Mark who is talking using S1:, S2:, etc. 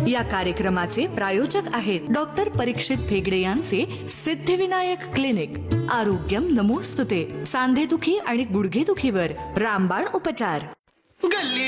S1: या कार्यक्रमाचे प्रायोजक आहेत डॉक्टर परीक्षित भेगडे यांचे सिद्धिविनायक क्लिनिक. आरोग्यम नमोस्तुते. सांधेदुखी आणि गुडघेदुखीवर रामबाण उपचार.
S2: गल्ली